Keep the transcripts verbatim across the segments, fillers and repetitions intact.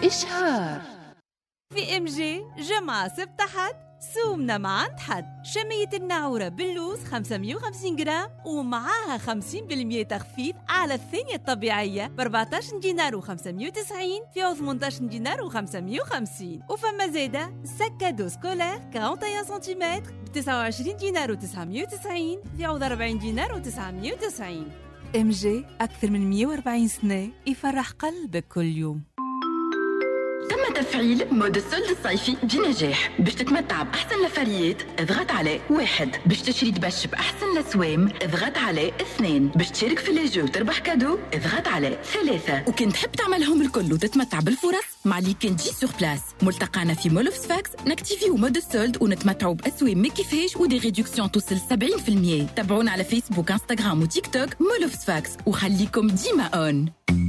إشهار في ام جي جمعة سبت حد سومنا ما عند حد. شمية الناعورة باللوز خمسمية وخمسين جرام ومعاها خمسين بالمية تخفيض على الثانية الطبيعية ب أربعتاش دينار وخمسمية وتسعين في ثمنتاش دينار وخمسمية وخمسين. وفما زيادة سكادو سكولير واحد وأربعين سنتيمتر ب تسعة وعشرين دينار وتسعمية وتسعين في أربعين دينار وتسعمية وتسعين. ام جي أكثر من مية وأربعين سنة يفرح قلبك كل يوم. تم تفعيل مود السولد الصيفي بنجاح. باش تتمتع بأحسن لفريات اضغط على واحد. باش تشري دبش بأحسن لسوام اضغط على اثنين. باش تشارك في ليجو وتربح كادو اضغط على ثلاثة. وكنت تحب تعملهم الكل وتتمتع بالفرص مع اللي كنت جي سور بلاس. ملتقانا في مول اوف سفاكس نكتيفيو مود السولد ونتمتعوا بأسوام ما كيفاش ودي ريدكسيون توصل سبعين بالمية. تابعونا على فيسبوك انستغرام وتيك توك مول اوف سفاكس وخليكم ديما اون.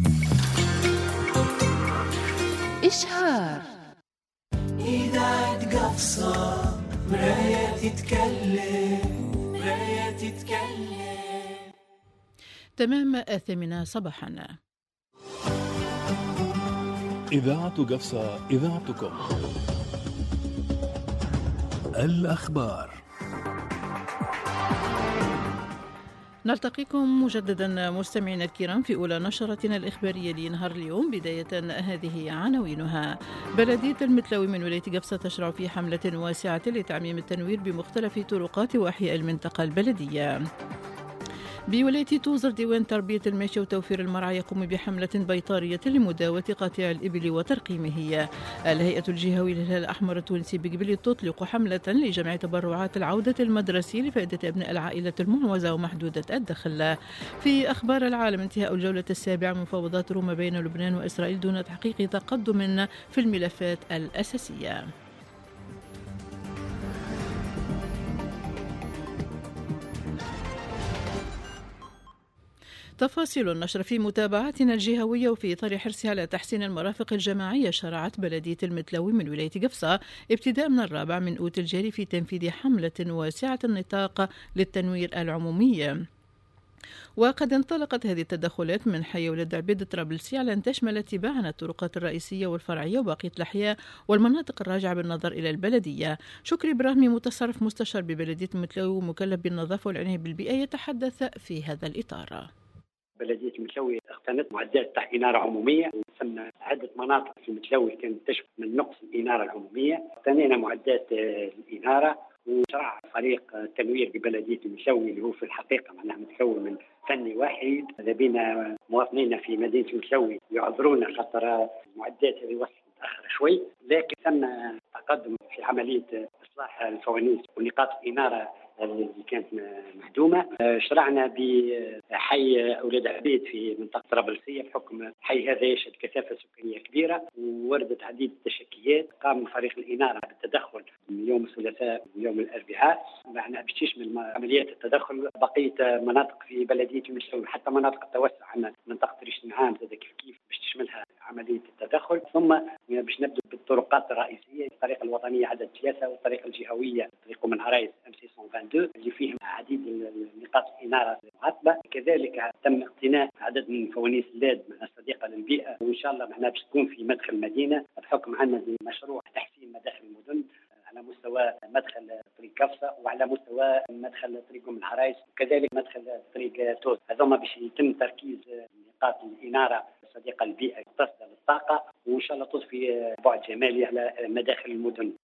إشهار إذاعة قفصة مراية تتكلم مراية تتكلم. تمام الثامنة صباحا. إذاعة قفصة إذاعتكم. الأخبار. نلتقيكم مجددا مستمعينا الكرام في أولى نشرتنا الإخبارية لنهار اليوم. بداية هذه عناوينها. بلدية المتلوي من ولاية قفصة تشرع في حملة واسعة لتعميم التنوير بمختلف طرقات وأحياء المنطقة البلدية. بولاية توزر ديوان تربية الماشية وتوفير المرعى يقوم بحملة بيطارية لمداواة قطيع الإبل وترقيمه. الهيئة الجهوية للهلال الأحمر التونسي بقبل تطلق حملة لجمع تبرعات العودة المدرسية لفائدة أبناء العائلة المعوزة ومحدودة الدخل. في أخبار العالم، انتهاء الجولة السابعة من مفاوضات روما بين لبنان وإسرائيل دون تحقيق تقدم في الملفات الأساسية. تفاصيل النشر في متابعتنا الجهوية. وفي إطار حرصها على تحسين المرافق الجماعية، شرعت بلدية المتلوي من ولاية قفصة ابتداء من الرابع من أوت الجاري في تنفيذ حملة واسعة النطاق للتنوير العمومي. وقد انطلقت هذه التدخلات من حي ولد عبيد طرابلسي على أن تشمل اتباعا الطرقات الرئيسية والفرعية وبقية الأحياء والمناطق الراجعة بالنظر إلى البلدية. شكري إبراهيمي متصرف مستشار ببلدية المتلوي ومكلف بالنظافة والعناية بالبيئة يتحدث في هذا الإطار. بلدية المتلوي اقتنت معدات بتاع إنارة عمومية، وثم عدة مناطق في المتلوي كانت تشكو من نقص الإنارة العمومية. اقتنينا معدات الإنارة، وشرع فريق التنوير ببلدية المتلوي اللي هو في الحقيقة معناها متكون من فني واحد. ماذا بينا مواطنينا في مدينة المتلوي يعذرونا خاطر المعدات هذه وصلت متأخرة شوي، لكن ثم تقدم في عملية إصلاح الفوانيس ونقاط الإنارة اللي كانت مهدومة. شرعنا بحي أولاد عبيد في منطقة طرابلسية بحكم حي هذا يشهد كثافة سكانية كبيرة ووردت عديد التشكيات. قام فريق الإنارة بالتدخل من يوم الثلاثاء ويوم الأربعاء، معنا باش تشمل عمليات التدخل بقية مناطق في بلدية المتلوي، حتى مناطق التوسع عندنا منطقة ريش النعام كيف كيف باش تشملها عملية التدخل. ثم باش نبدأ بالطرقات الرئيسية، الطريقة الوطنية عدد ثلاثة والطريقة الجهوية طريق من عرايس ام سي مئتين واثنين وعشرين اللي فيهم عديد نقاط الإنارة المعتبة. كذلك تم اقتناء عدد من فوانيس اللاد صديقة للبيئة، وإن شاء الله معنا باش تكون في مدخل المدينة بحكم عندنا مشروع تحسين مداخل المدن على مستوى مدخل طريق كفصة وعلى مستوى مدخل طريق من العرايس وكذلك مدخل طريق توز. هذوما باش يتم تركيز نقاط الإنارة صديقة للبيئة متصلة للطاقة، وإن شاء الله تضفي بعد جمالي على مداخل المدن.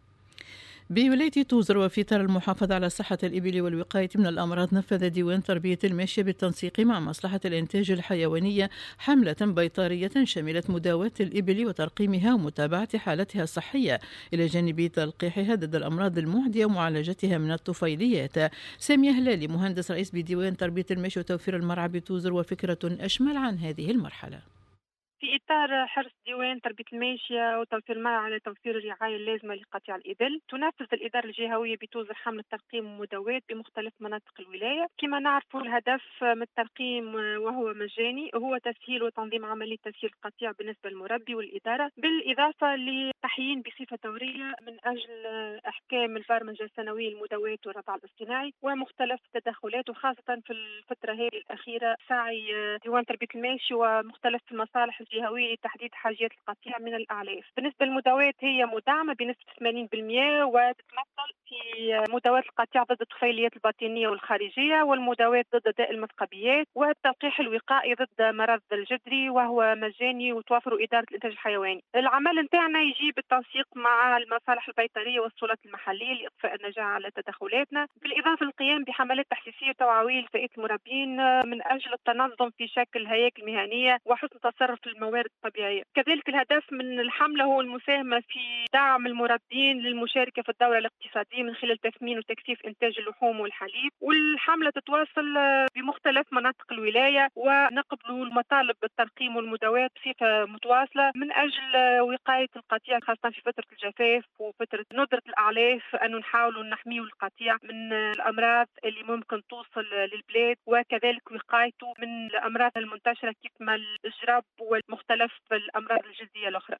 بولاية توزر وفي إطار المحافظة على صحة الإبل والوقاية من الأمراض، نفذ ديوان تربية الماشية بالتنسيق مع مصلحة الإنتاج الحيوانية حملة بيطارية شملت مداواة الإبل وترقيمها ومتابعة حالتها الصحية إلى جانب تلقيحها ضد الأمراض المعدية ومعالجتها من الطفيليات. سامية هلالي مهندس رئيس بديوان تربية الماشية وتوفير المرعى بتوزر، وفكرة أشمل عن هذه المرحلة. في إطار حرص ديوان تربية الماشية وتوفير المرعى على توفير الرعاية اللازمة لقطيع الإبل، تنفذ الإدارة الجهوية بتوزر حملة ترقيم ومداواة بمختلف مناطق الولاية. كما نعرف الهدف من الترقيم وهو مجاني هو تسهيل وتنظيم عملية تسهيل القطيع بالنسبة للمربي والإدارة، بالإضافة لتحيين بصفة دورية من أجل أحكام البرمجة السنوية المداواة والرضع الاصطناعي ومختلف التدخلات، وخاصة في الفترة هذه الأخيرة سعي ديوان تربية الماشية ومختلف المصالح الجهوية لتحديد حاجيات القطيع من الأعلاف. بالنسبة للمداوات هي مدعمة بنسبة ثمانين بالمئة وتتمثل في مداواة القطيع ضد الطفيليات الباطنية والخارجية، والمداواة ضد داء المثقبيات، والتلقيح الوقائي ضد مرض الجدري وهو مجاني وتوفر إدارة الإنتاج الحيواني. العمل نتاعنا يجي بالتنسيق مع المصالح البيطرية والسلطات المحلية لإطفاء النجاعة على تدخلاتنا، بالإضافة للقيام بحملات تحسيسية وتوعوية لفئات المربين من أجل التنظم في شكل هياكل مهنية وحسن تصرف الموارد الطبيعية. كذلك الهدف من الحملة هو المساهمة في دعم المربين للمشاركة في الدورة الاقتصادية من خلال تثمين وتكثيف إنتاج اللحوم والحليب. والحملة تتواصل بمختلف مناطق الولاية ونقبل المطالب بالترقيم والمداواة بصفة متواصلة من أجل وقاية القطيع، خاصة في فترة الجفاف وفترة ندرة الأعلاف، أنه نحاول نحميه القطيع من الأمراض اللي ممكن توصل للبلاد، وكذلك وقايته من الأمراض المنتشرة كما الجرب والمختلف الأمراض الجلدية الأخرى.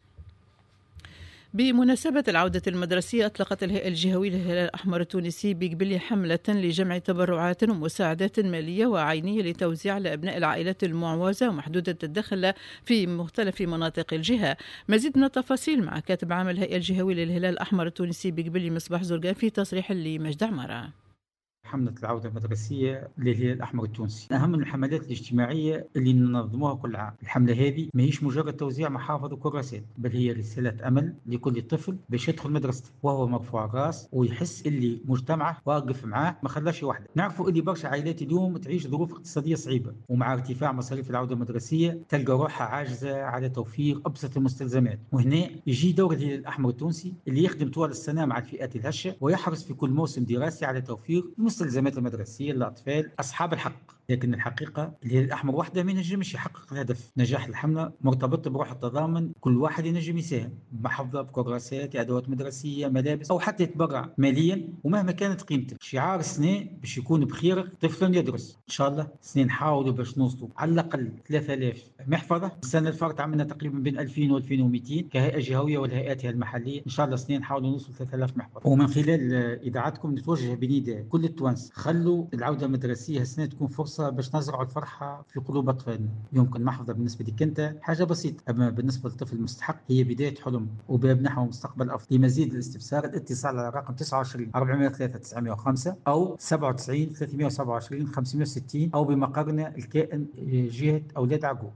بمناسبة العودة المدرسية أطلقت الهيئة الجهوية للهلال الأحمر التونسي بقبلية حملة لجمع تبرعات ومساعدات مالية وعينية لتوزيع لأبناء العائلات المعوزة ومحدودة الدخل في مختلف مناطق الجهة. مزيد من التفاصيل مع كاتب عام الهيئة الجهوية للهلال الأحمر التونسي بقبلية مصباح زرقان في تصريح لمجد عمارة. حملة العودة المدرسية للهلال الأحمر التونسي أهم الحملات الاجتماعية اللي ننظموها كل عام. الحملة هذه ما هيش مجرد توزيع محافظ وكراسات، بل هي رسالة أمل لكل طفل باش يدخل مدرسته وهو مرفوع الراس ويحس اللي مجتمعه واقف معاه ما خلاش وحده. نعرفوا اللي برشا عائلات اليوم تعيش ظروف اقتصادية صعيبة، ومع ارتفاع مصاريف العودة المدرسية تلقى روحها عاجزة على توفير أبسط المستلزمات. وهنا يجي دور الهلال الأحمر التونسي اللي يخدم طوال السنة مع الفئات الهشة ويحرص في كل موسم دراسي على توفير المستلزمات المدرسية للأطفال أصحاب الحق. لكن الحقيقة الهلال الأحمر وحده ما ينجمش يحقق الهدف. نجاح الحملة مرتبط بروح التضامن، كل واحد ينجم يساهم بمحفظة، بكراسات، أدوات مدرسية، ملابس، أو حتى يتبرع ماليا ومهما كانت قيمته. شعار السنة باش يكون بخير طفل يدرس. إن شاء الله السنة نحاولوا باش نوصلوا على الأقل ثلاثة آلاف محفظة. السنة الفارطة عملنا تقريبا بين ألفين و ألفين ومئتين كهيئة جهوية والهيئاتها المحلية. إن شاء الله السنة نحاولوا نوصل ثلاثة آلاف محفظة. ومن خلال إذاعتكم نتوجه بنداء كل التوانسة، خلوا العودة المدرسية السنة تكون فرصة باش نزرعوا الفرحة في قلوب أطفالنا. يمكن محفظة بالنسبة لك أنت حاجة بسيطة، أما بالنسبة للطفل المستحق هي بداية حلم وباب نحو مستقبل أفضل. لمزيد الاستفسار الاتصال على رقم تسعة وعشرين أربعمئة وثلاثة تسعمئة وخمسة أو سبعة وتسعين ثلاثمئة وسبعة وعشرين خمسمئة وستين أو بمقرنا الكائن جهة أولاد عقوب.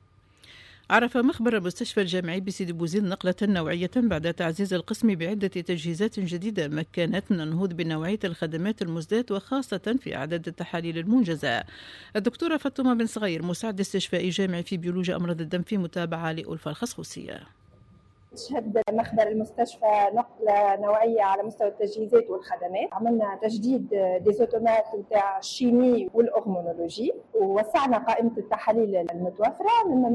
عرف مخبر المستشفى الجامعي بسيدي بوزيد نقلة نوعية بعد تعزيز القسم بعدة تجهيزات جديدة مكنت من النهوض بنوعية الخدمات المزدات وخاصة في أعداد التحاليل المنجزة. الدكتورة فاطمة بن صغير مساعد استشفائي جامعي في بيولوجيا أمراض الدم في متابعة لألفة الخصخوصية. تشهد مخبر المستشفى نقلة نوعية على مستوى التجهيزات والخدمات. عملنا تجديد ديزوتومات نتاع الشيمي والأورمونولوجي، ووسعنا قائمة التحاليل المتوفرة من